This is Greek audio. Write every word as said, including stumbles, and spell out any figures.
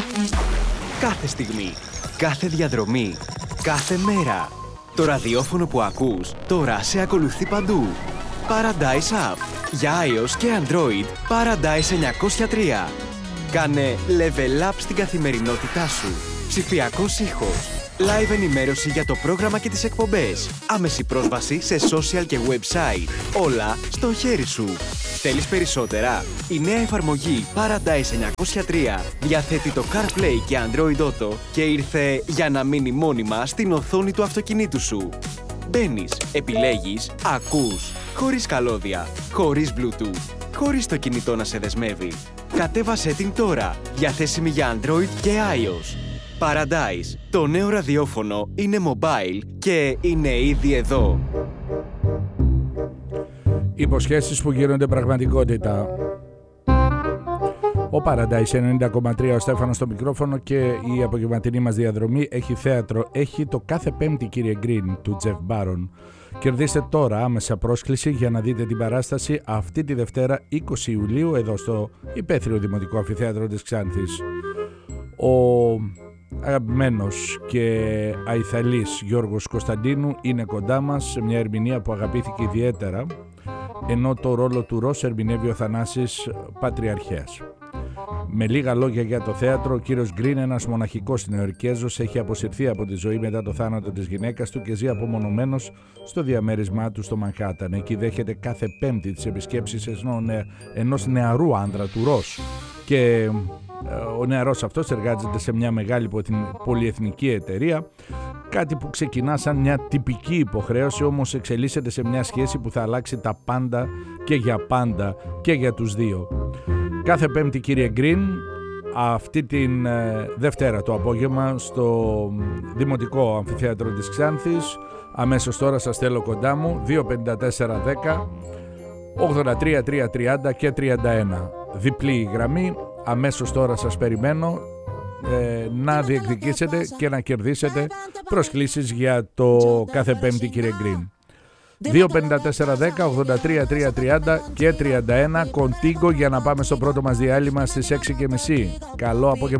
Κάθε στιγμή, κάθε διαδρομή, κάθε μέρα. Το ραδιόφωνο που ακούς τώρα σε ακολουθεί παντού. Paradise App. Για iOS και Android, Paradise εννιακόσια τρία. Κάνε level up στην καθημερινότητά σου. Ψηφιακός ήχος. Live ενημέρωση για το πρόγραμμα και τις εκπομπές. Άμεση πρόσβαση σε social και website. Όλα στο χέρι σου. Θέλεις περισσότερα? Η νέα εφαρμογή Paradise εννιακόσια τρία διαθέτει το CarPlay και Android Auto και ήρθε για να μείνει μόνιμα στην οθόνη του αυτοκινήτου σου. Μπαίνεις, επιλέγεις, ακούς, χωρίς καλώδια, χωρίς Bluetooth, χωρίς το κινητό να σε δεσμεύει. Κατέβασέ την τώρα, διαθέσιμη για Android και iOS. Paradise, το νέο ραδιόφωνο είναι mobile και είναι ήδη εδώ. Υποσχέσεις που γίνονται πραγματικότητα. Ο Paradise ενενήντα κόμμα τρία, ο Στέφανος στο μικρόφωνο και η απογευματινή μας διαδρομή έχει θέατρο. Έχει το κάθε Πέμπτη, κύριε Green, του Jeff Baron. Κερδίστε τώρα άμεσα πρόσκληση για να δείτε την παράσταση αυτή τη Δευτέρα είκοσι Ιουλίου εδώ στο υπαίθριο Δημοτικό Αμφιθέατρο της Ξάνθης. Ο αγαπημένος και αϊθαλής Γιώργος Κωνσταντίνου είναι κοντά μας σε μια ερμηνεία που αγαπήθηκε ιδιαίτερα, ενώ το ρόλο του Ρο ερμηνεύει ο Θανάσης Πατριαρχέας. Με λίγα λόγια για το θέατρο, ο κύριος Γκριν, ένας μοναχικός Νεοερκέζος, έχει αποσυρθεί από τη ζωή μετά το θάνατο της γυναίκας του και ζει απομονωμένος στο διαμέρισμά του στο Μανχάταν. Εκεί δέχεται κάθε Πέμπτη τις επισκέψεις ενός νεαρού άντρα του Ρος και ο νεαρός αυτός εργάζεται σε μια μεγάλη πολυεθνική εταιρεία, κάτι που ξεκινά σαν μια τυπική υποχρέωση, όμως εξελίσσεται σε μια σχέση που θα αλλάξει τα πάντα και για πάντα και για τους δύο. Κάθε Πέμπτη, κύριε Γκριν, αυτή την ε, Δευτέρα το απόγευμα στο Δημοτικό Αμφιθέατρο της Ξάνθης. Αμέσως τώρα σας στέλνω κοντά μου δύο πέντε τέσσερα δέκα ογδόντα τρία τρία τριάντα και τριάντα ένα. Διπλή η γραμμή. Αμέσως τώρα σας περιμένω ε, να διεκδικήσετε και να κερδίσετε προσκλήσεις για το κάθε Πέμπτη, κύριε Γκριν. δύο πέντε τέσσερα δέκα ογδόντα τρία τρία τριάντα και τριάντα ένα. Κοντίγκο για να πάμε στο πρώτο μας διάλειμμα στις έξι και μισή. Καλό απόγευμα.